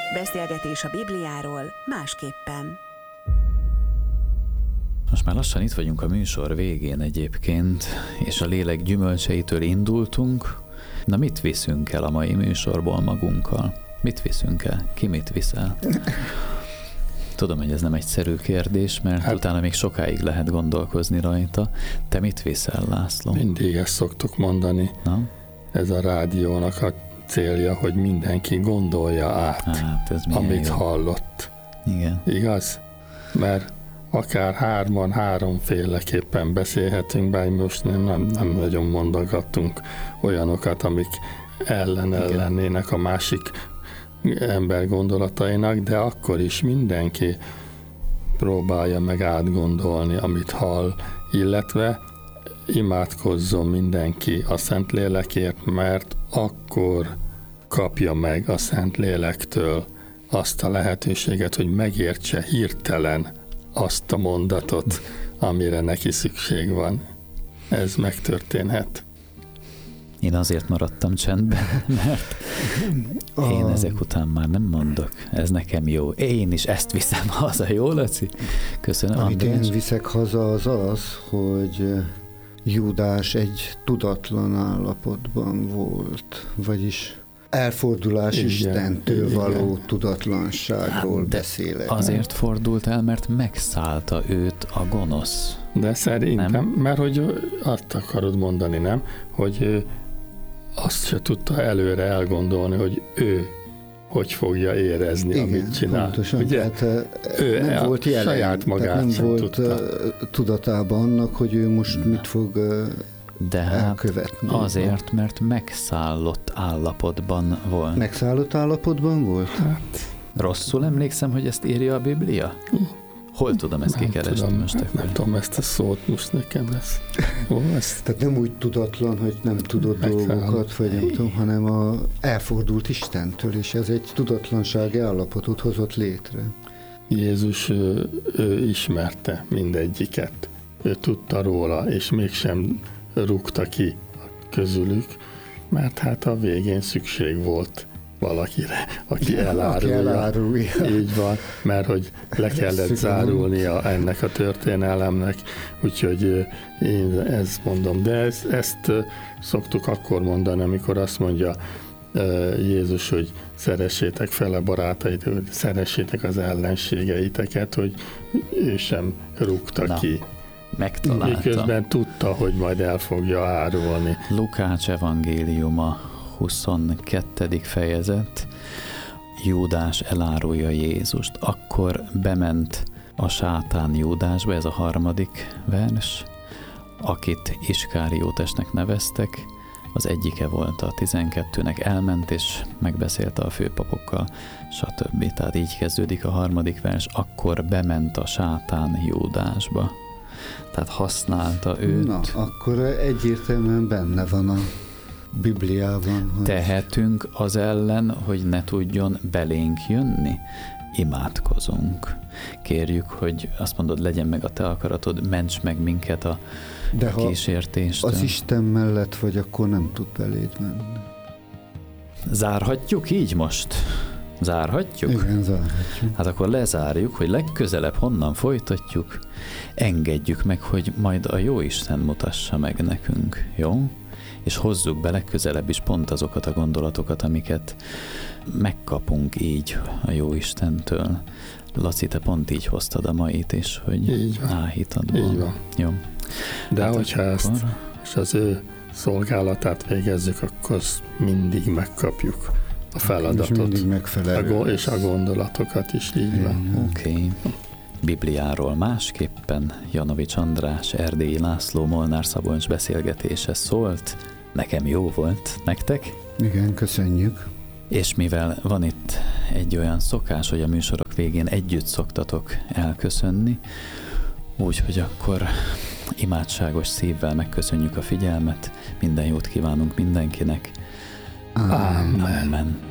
Beszélgetés a Bibliáról másképpen. Most már lassan itt vagyunk a műsor végén egyébként, és a lélek gyümölcseitől indultunk. Na, mit viszünk el a mai műsorból magunkkal? Mit viszünk el? Ki mit viszel? Tudom, hogy ez nem egyszerű kérdés, mert utána még sokáig lehet gondolkozni rajta. Te mit viszel, László? Mindig ezt szoktuk mondani. Na? Ez a rádiónak a célja, hogy mindenki gondolja át, amit hallott. Igen. Igaz? Mert akár háromféleképpen beszélhetünk, bár most nem nagyon mondogattunk olyanokat, amik ellennének a másik ember gondolatainak, de akkor is mindenki próbálja meg átgondolni, amit hall, illetve imádkozzon mindenki a Szentlélekért, mert akkor kapja meg a Szentlélektől azt a lehetőséget, hogy megértse hirtelen azt a mondatot, amire neki szükség van. Ez megtörténhet. Én azért maradtam csendben, mert én ezek után már nem mondok. Ez nekem jó. Én is ezt viszem haza, jó, Laci? Köszönöm, Amit András. én viszek haza az, hogy Júdás egy tudatlan állapotban volt, vagyis elfordulás Istentől való tudatlanságról beszélek. Azért fordult el, mert megszállta őt a gonosz. De szerintem, nem? Mert hogy azt akarod mondani, nem? Hogy azt se tudta előre elgondolni, hogy ő hogy fogja érezni, igen, amit csinál. Pontosan, ugye? tehát ő nem volt jelen, saját magát nem sem volt tudta. tudatában annak, hogy ő most mit fog de elkövetni. Azért, mert megszállott állapotban volt. Megszállott állapotban volt? Hát, rosszul emlékszem, hogy ezt írja a Biblia? Hol tudom ezt kikeresni most? Nem tudom ezt a szót most nekem lesz. Tehát nem úgy tudatlan, hogy nem tudott dolgokat, vagy nem tudom, hanem elfordult Istentől, és ez egy tudatlansági állapotot hozott létre. Jézus ő ismerte mindegyiket. Ő tudta róla, és mégsem rúgta ki közülük, mert hát a végén szükség volt valakire, aki elárulja. Így van, mert hogy le kellett zárulnia ennek a történelemnek, úgyhogy én ezt mondom. De ezt szoktuk akkor mondani, amikor azt mondja Jézus, hogy szeressétek fele barátait, hogy szeressétek az ellenségeiteket, hogy ő sem rúgta ki. Megtalálta. Miközben tudta, hogy majd el fogja árulni. Lukács evangéliuma 22. fejezet, Júdás elárulja Jézust. Akkor bement a sátán Júdásba, ez a 3. vers, akit Iskáriótesnek neveztek, az egyike volt a 12-nek, elment és megbeszélte a főpapokkal, stb. Tehát így kezdődik a 3. vers, akkor bement a sátán Júdásba. Tehát használta őt. Na, akkor egyértelműen benne van a Bibliában. Hogy... Tehetünk az ellen, hogy ne tudjon belénk jönni? Imádkozunk. Kérjük, hogy azt mondod, legyen meg a te akaratod, ments meg minket a kísértéstől. Az Isten mellett vagy, akkor nem tud beléd menni. Zárhatjuk így most? Zárhatjuk? Igen, zárhatjuk. Hát akkor lezárjuk, hogy legközelebb honnan folytatjuk, engedjük meg, hogy majd a Jóisten mutassa meg nekünk, jó? És hozzuk be legközelebb is pont azokat a gondolatokat, amiket megkapunk így a Jóistentől. Laci, te pont így hoztad a mait is, hogy áhítad volna. Így van. Jó. De hát hogyha akkor... ezt és az ő szolgálatát végezzük, akkor mindig megkapjuk a feladatot. És a gondolatokat is, így van. Oké. Bibliáról másképpen Janovics András, Erdélyi László, Molnár Szabolcs beszélgetése szólt. Nekem jó volt. Nektek? Igen, köszönjük. És mivel van itt egy olyan szokás, hogy a műsorok végén együtt szoktatok elköszönni, úgyhogy akkor imádságos szívvel megköszönjük a figyelmet, minden jót kívánunk mindenkinek. Amen. Amen.